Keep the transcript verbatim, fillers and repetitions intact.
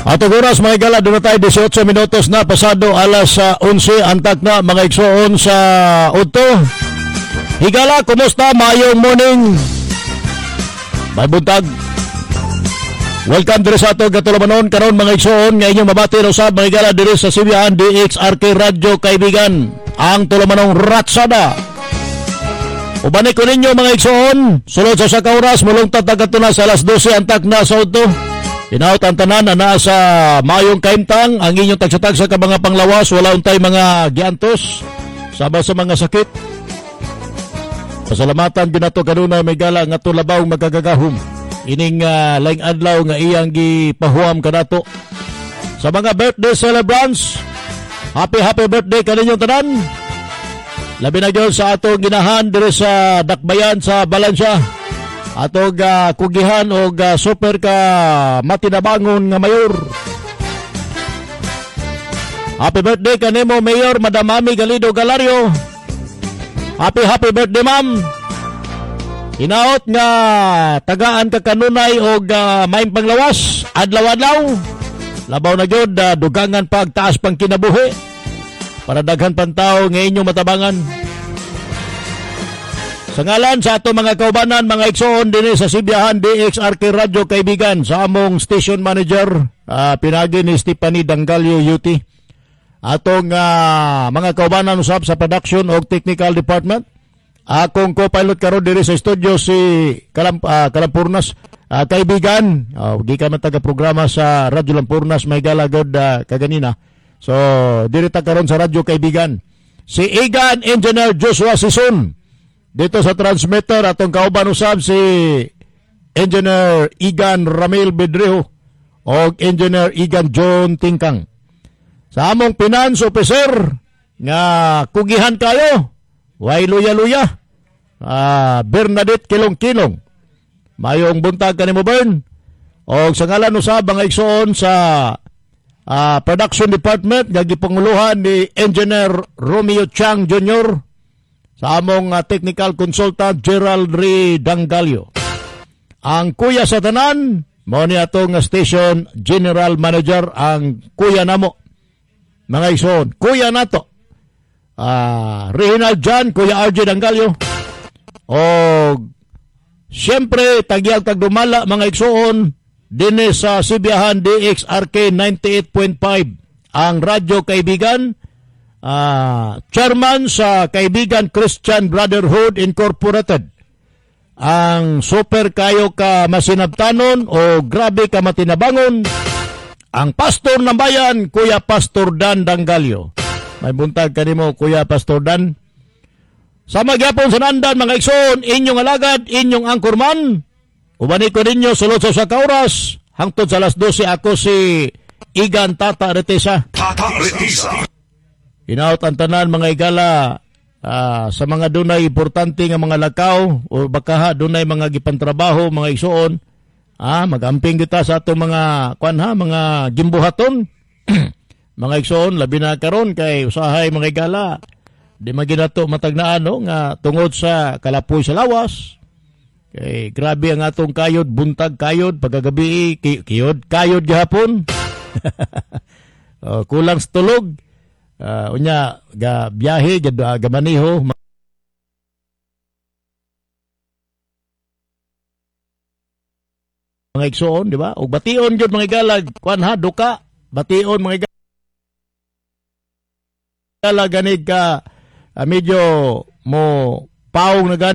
Ato oras mga igala, doon na tayo eighteen minutos na pasado alas uh, eleven, antak na mga igsoon sa Udto. Higala, kumusta? Mayong morning. May buntag. Welcome dire sa ato gatulamanon karon mga igsoon nga inyong mabati na usab mga igala dire sa Sibihan D X R K Radio Kaibigan, ang tulamanong Ratsada. Ubani ko ninyo mga igsoon, sulod sa saka oras mulong tatagato na sa alas twelve antak na sa Udto. Tinaot ang tanan na nasa mayong kaimtang ang inyong tagsatagsa ka mga panglawas, wala untay mga giantos sama sa mga sakit. Pasalamatan ginato kanunay may gala nga tulabaw magkagagahom ining uh, laing adlaw nga iyang gipahuam kanato. Sa mga birthday celebrants, happy happy birthday kaninyong tanan. Labi na gyud sa atong ginahan dire sa Dakbayan sa Balansya. Atog uh, kugihan o uh, super ka matinabangon nga mayor. Happy birthday kanimo Mayor Madam Mami Galido Galario. Happy happy birthday ma'am. Hinaot nga tagaan ka kanunay o uh, maing panglawas adlaw-adlaw. Labaw na gyud uh, dugangan pagtaas pang kinabuhi para daghan pantao nga inyong matabangan. Sa ngalan sa ato mga kaubanan, mga igsoon din sa Sibihan D X R K Radio Kaibigan, sa among station manager, uh, pinagi ni Stephanie Dangalio U T. Atong uh, mga kaubanan usab sa production o technical department. Akong co-pilot karon diri sa studio si Kalam, uh, Kalampurnas uh, Kaibigan. Uh, di ka man taga-programa sa Radyo Lampurnas, may galagod uh, kaganina. So, diri ta karon sa Radyo Kaibigan. Si Igan Engineer Joshua Sison. Dito sa transmitter atong kauban usab si Engineer Igan Ramil Bedreho o Engineer Igan John Tingkang. Sa among finance officer nga kugihan kayo, way luya-luya, uh, Bernadette Kilong-Kilong. Mayong buntag kanimo Bern. O sa ngalan usab ang igsoon sa uh, production department nga gipanguluhan ni Engineer Romeo Chang Junior Sa among uh, technical consultant Gerald Ray Dangalio. Ang kuya sa tanan, mo ni atong station general manager, ang kuya namo. Mga igsoon, kuya nato. Uh, Reginald Jan, kuya R J Dangalio. O siyempre, tagyag tagdumala mga igsoon, din sa Sibihan D X R K ninety-eight point five, ang Radyo Kaibigan. Uh, chairman sa Kaibigan Christian Brotherhood Incorporated. Ang super kayo ka masinabtanon o grabe ka matinabangon, ang pastor ng bayan, Kuya Pastor Dan Dangalio. May buntag kanimo Kuya Pastor Dan. Sa magyapon sa nandan mga igsoon, inyong alagad, inyong angkorman. Ubani ko ninyo sulod sa kauras hangtod sa alas twelve. Ako si Igan Tata Retesa. Tata Retesa. Hinaot ang tanan mga igala, uh, sa mga dunay importante nga mga lakaw o baka dunay mga gipantrabaho mga igsoon, ah, magamping kita sa ato mga kwan ha, mga gimbuhaton. Mga igsoon, labi na karon kay usahay mga igala, di maginato matag na ano nga tungod sa kalapoy sa lawas. Kay grabe ang atong kayod, buntag kayod pagkagabi, kiyod kayod gihapon. Oh, kulang sa tulog. Uh, unya ga biyahe ga, ga maniho mga igsoon, di ba? Og bation gyud mga galag kwan ha, duka bation mga galag ganig ka uh, medyo mo paong na